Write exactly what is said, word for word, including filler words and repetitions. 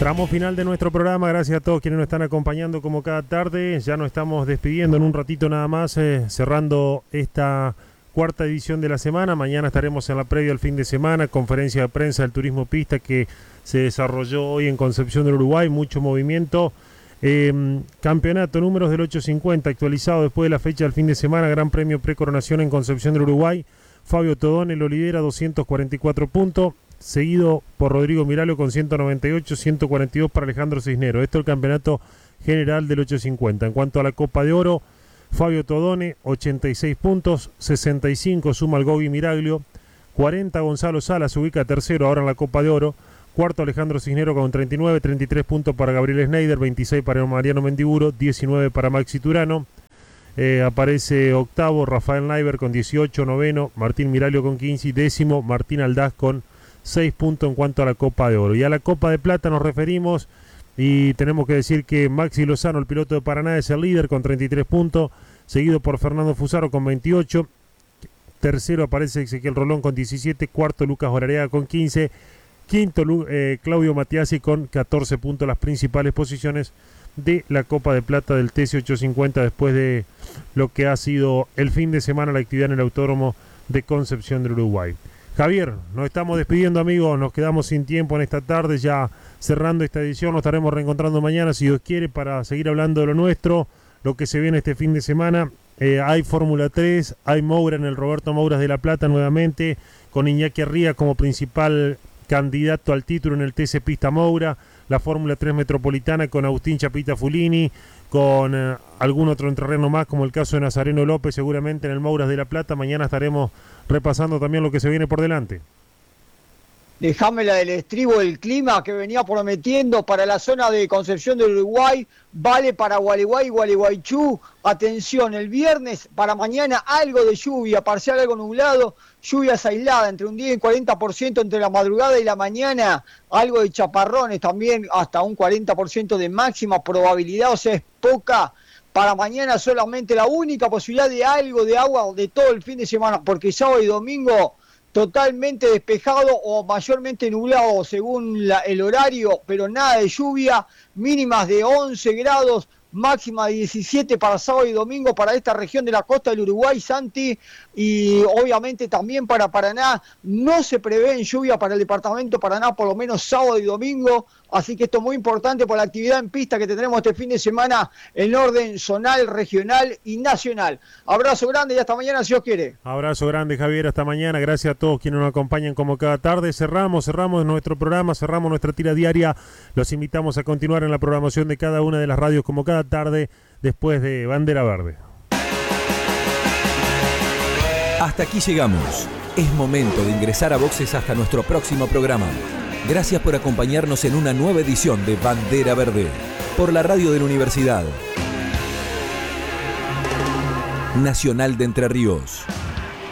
Tramo final de nuestro programa, gracias a todos quienes nos están acompañando como cada tarde. Ya nos estamos despidiendo en un ratito nada más, eh, cerrando esta cuarta edición de la semana. Mañana estaremos en la previa al fin de semana, conferencia de prensa del Turismo Pista que se desarrolló hoy en Concepción del Uruguay, mucho movimiento. Eh, campeonato números del ocho cincuenta actualizado después de la fecha del fin de semana, Gran Premio Precoronación en Concepción del Uruguay. Fabio Todone lo lidera, doscientos cuarenta y cuatro puntos, seguido por Rodrigo Miralo con ciento noventa y ocho, ciento cuarenta y dos para Alejandro Cisneros. Esto es el campeonato general del ocho cincuenta. En cuanto a la Copa de Oro, Fabio Todone, ochenta y seis puntos, sesenta y cinco suma el Gogi Miraglio, cuarenta Gonzalo Sala, se ubica tercero ahora en la Copa de Oro, cuarto Alejandro Cisneros con treinta y nueve, treinta y tres puntos para Gabriel Schneider, veintiséis para Mariano Mendiburo, diecinueve para Maxi Turano. Eh, aparece octavo Rafael Naiber con dieciocho, noveno Martín Miraglio con quince y décimo Martín Aldaz con seis puntos en cuanto a la Copa de Oro. Y a la Copa de Plata nos referimos y tenemos que decir que Maxi Lozano, el piloto de Paraná, es el líder con treinta y tres puntos, seguido por Fernando Fusaro con veintiocho, tercero aparece Ezequiel Rolón con diecisiete, cuarto Lucas Horareaga con quince, quinto eh, Claudio Matiasi con catorce puntos, las principales posiciones de la Copa de Plata del T C ochocientos cincuenta después de lo que ha sido el fin de semana la actividad en el Autódromo de Concepción del Uruguay. Javier, nos estamos despidiendo, amigos, nos quedamos sin tiempo en esta tarde, ya cerrando esta edición, nos estaremos reencontrando mañana si Dios quiere para seguir hablando de lo nuestro, lo que se viene este fin de semana. Eh, hay Fórmula tres, hay Moura en el Roberto Mouras de La Plata nuevamente, con Iñaki Arría como principal candidato al título en el T C Pista Moura, la Fórmula tres Metropolitana con Agustín Chapita Fulini, con eh, algún otro entrerreno más como el caso de Nazareno López seguramente en el Mouras de La Plata. Mañana estaremos repasando también lo que se viene por delante. Dejame la del estribo del clima que venía prometiendo para la zona de Concepción del Uruguay, vale para Gualeguay y Gualeguaychú. Atención, el viernes para mañana algo de lluvia, parcial algo nublado, lluvias aisladas entre un diez y un cuarenta por ciento entre la madrugada y la mañana, algo de chaparrones también, hasta un cuarenta por ciento de máxima probabilidad, o sea, es poca. Para mañana solamente la única posibilidad de algo de agua de todo el fin de semana, porque sábado y domingo totalmente despejado o mayormente nublado según la, el horario, pero nada de lluvia, mínimas de once grados, máxima de diecisiete para sábado y domingo para esta región de la costa del Uruguay, Santi, y obviamente también para Paraná. No se prevé en lluvia para el departamento Paraná, por lo menos sábado y domingo, así que esto es muy importante por la actividad en pista que tendremos este fin de semana en orden zonal, regional y nacional. Abrazo grande y hasta mañana si Dios quiere. Abrazo grande, Javier, hasta mañana. Gracias a todos quienes nos acompañan como cada tarde. Cerramos, cerramos nuestro programa, cerramos nuestra tira diaria. Los invitamos a continuar en la programación de cada una de las radios como cada tarde después de Bandera Verde. Hasta aquí llegamos. Es momento de ingresar a boxes hasta nuestro próximo programa. Gracias por acompañarnos en una nueva edición de Bandera Verde por la radio de la Universidad Nacional de Entre Ríos.